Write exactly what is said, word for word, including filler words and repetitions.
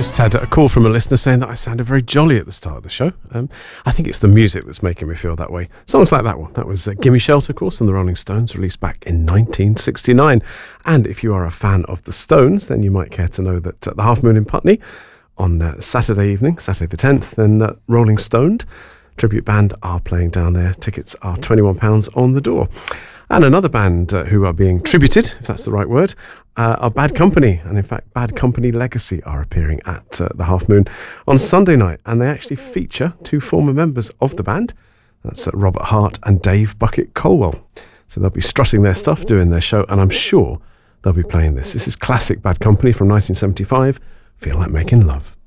Just had a call from a listener saying that I sounded very jolly at the start of the show. Um, I think it's the music that's making me feel that way. Songs like that one. That was uh, Gimme Shelter, of course, from the Rolling Stones, released back in nineteen sixty-nine. And if you are a fan of the Stones, then you might care to know that at the Half Moon in Putney on uh, Saturday evening, Saturday the tenth, then uh, Rolling Stoned tribute band are playing down there. Tickets are twenty-one pounds on the door. And another band uh, who are being tributed, if that's the right word, uh, are Bad Company. And in fact, Bad Company Legacy are appearing at uh, the Half Moon on Sunday night. And they actually feature two former members of the band. That's uh, Robert Hart and Dave Bucket Colwell. So they'll be strutting their stuff, doing their show, and I'm sure they'll be playing this. This is classic Bad Company from nineteen seventy-five, Feel Like Making Love.